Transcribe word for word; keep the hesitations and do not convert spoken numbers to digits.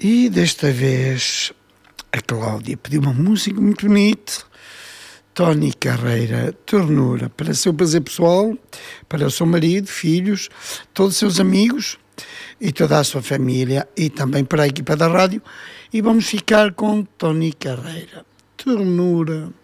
E desta vez a Cláudia pediu uma música muito bonita. Tony Carreira, Ternura, para o seu prazer pessoal, para o seu marido, filhos, todos os seus amigos e toda a sua família e também para a equipa da rádio. E vamos ficar com Tony Carreira, Ternura.